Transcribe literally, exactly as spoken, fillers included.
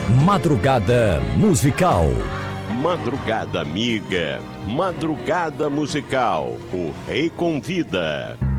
Madrugada musical. Madrugada amiga, madrugada musical, o rei convida.